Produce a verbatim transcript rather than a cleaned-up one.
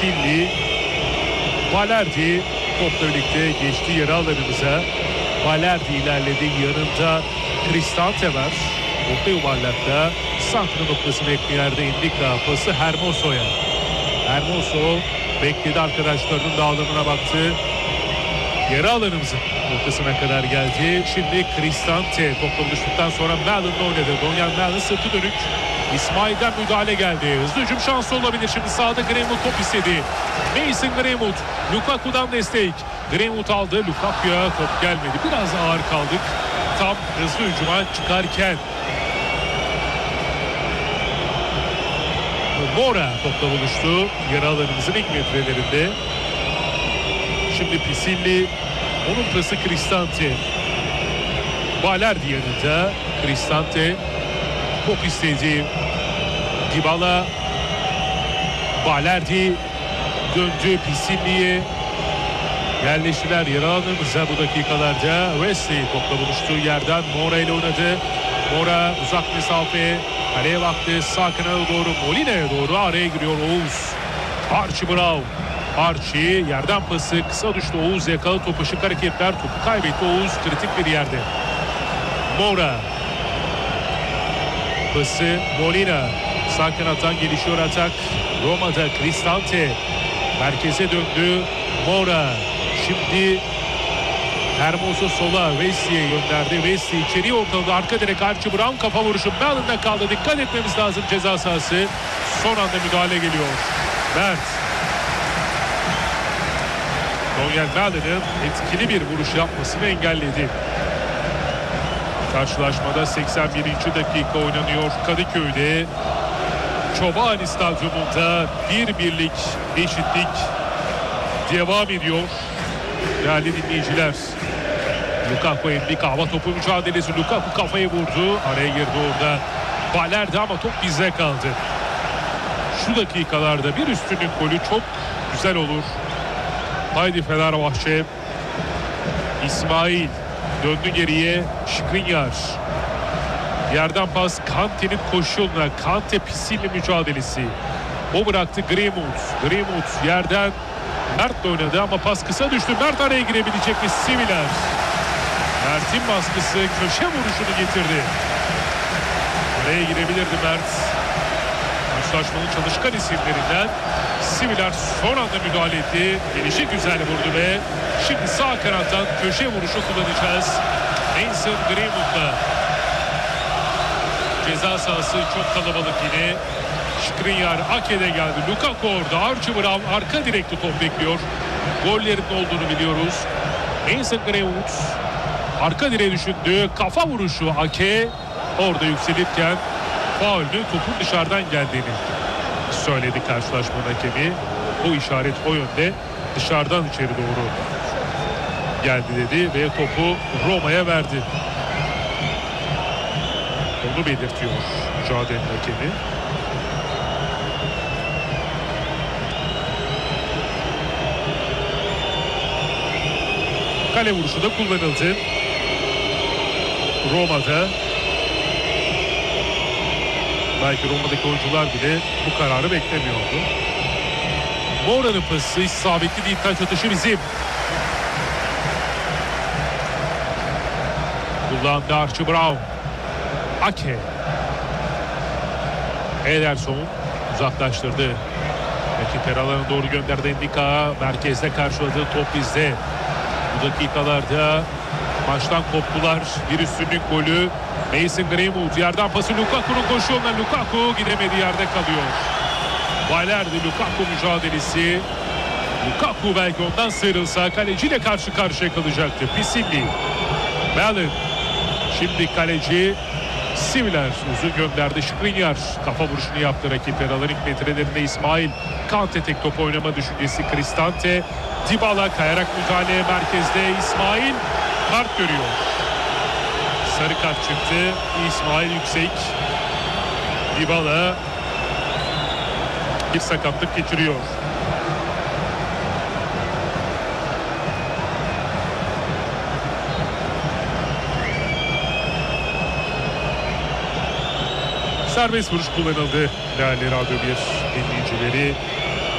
Pisilli, Balerdi topla birlikte geçti yarı alanımıza. Balerdi ilerledi, yanında Cristante var. Orta yuvarlakta santra noktasına yakın yerde Indika, pası Hermoso'ya. Hermoso bekledi, arkadaşlarının dağılımına baktı. Yarı alanımızın ortasına kadar geldi. Şimdi Cristante topla buluştuktan sonra Mellon'la oynadı. Donyal Mellon sırtı dönük. İsmail'den müdahale geldi. Hızlı hücum şansı olabilir. Şimdi sağda Greenwood top istedi. Mason Greenwood. Lukaku'dan destek. Greenwood aldı. Lukaku'ya top gelmedi. Biraz ağır kaldık. Tam hızlı hücuma çıkarken. Mora topla buluştu. Yarı alanımızın ilk metrelerinde. Şimdi Pisilli. Onun pası Cristante. Balerdi yanında. Cristante top istedi. Dybala. Balerdi döndü Pisilli'ye. Yerleştiler yarı alanımıza bu dakikalarda. Wesley topla buluştuğu yerden Mora ile oynadı. Mora uzak mesafe. Kaleye baktı. Sağ kanala doğru. Molina'ya doğru araya giriyor Oğuz. Archie Brown. Archie yerden pası kısa düştü. Oğuz yakaladı topu. Şık hareketler. Topu kaybetti. Oğuz kritik bir yerde. Mora. Pası Molina. Sağ kanattan gelişiyor atak. Roma'da Cristante. Merkeze döndü. Mora. Şimdi Hermoso sola Wesley'e gönderdi. Wesley içeriye ortaladı. Arka direk Archie Brown kafa vuruşu. Mellon'da kaldı. Dikkat etmemiz lazım ceza sahası. Son anda müdahale geliyor. Mert. Donyal Mellon'ın etkili bir vuruş yapmasını engelledi. Karşılaşmada seksen birinci dakika oynanıyor Kadıköy'de. Çobani Stadyumunda bir birlik eşitlik devam ediyor. Değerli dinleyiciler. Lukaku Indika hava topu mücadelesi. Lukaku kafayı vurdu. Araya girdi orada. Balerdi ama top bizde kaldı. Şu dakikalarda bir üstünlük golü çok güzel olur. Haydi Fenerbahçe. İsmail döndü geriye. Skriniar. Yerden pas Kante'nin koşu yoluna. Kante Pisilli mücadelesi. O bıraktı Greenwood. Greenwood yerden Mert oynadı ama pas kısa düştü. Mert araya girebilecek mi? Siviler. Mert'in baskısı köşe vuruşunu getirdi. Araya girebilirdi Mert. Karşılaşmanın çalışkan isimlerinden. Siviler son anda müdahale etti. Gelişi güzel vurdu ve şimdi sağ kanattan köşe vuruşu kullanacağız. Mason Greenwood'la. Ceza sahası çok kalabalık yine. Skriniar Ake'de geldi. Lukaku orada. Archie Brown arka direkte top bekliyor. Gollerin olduğunu biliyoruz. Mason Greenwood arka direğe düşündü. Kafa vuruşu Ake orada yükselirken faulü topun dışarıdan geldiğini söyledi karşılaşmanın hakemi. O işaret o yönde. Dışarıdan içeri doğru geldi dedi ve topu Roma'ya verdi. Onu belirtiyor mücadelenin hakemi. Kale vuruşu da kullanıldı. Roma'da. Belki Roma'daki oyuncular bile bu kararı beklemiyordu. Mora'nın pası isabetli değil, taç atışı bizim. Kullandı Archie Brown. Ake. Ederson uzaklaştırdı. Rakip alanına doğru gönderdi Indika. Merkezde karşıladı. Top bizde. Bu dakikalarda maçtan koptular. Bir üstünlük golü. Mason Greenwood yerden pası Lukaku'nun koşu yoluna. Lukaku gidemediği yerde kalıyor. Balerdi Lukaku mücadelesi. Lukaku belki ondan sıyrılsa kaleciyle karşı karşıya kalacaktı. Pisilli. Mellon. Şimdi kaleci Siviler uzun gönderdi. Skriniar kafa vuruşunu yaptı rakip yer alan ilk metrelerinde. İsmail. Kante tek top oynama düşüncesi. Cristante. Dybala kayarak müdahale merkezde. İsmail kart görüyor. Sarı kart çıktı. İsmail yüksek. Dybala bir sakatlık geçiriyor. Serbest vuruş kullanıldı değerli Radyo bir dinleyicileri.